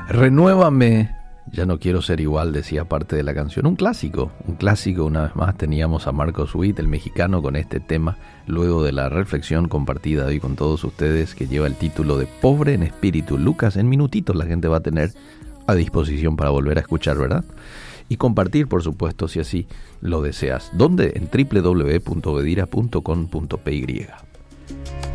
Renuévame, ya no quiero ser igual, decía parte de la canción. Un clásico, una vez más teníamos a Marcos Witt, el mexicano, con este tema, luego de la reflexión compartida hoy con todos ustedes, que lleva el título de Pobre en Espíritu. Lucas, en minutitos la gente va a tener a disposición para volver a escuchar, ¿verdad? Y compartir, por supuesto, si así lo deseas. ¿Dónde? En www.bedira.com.py.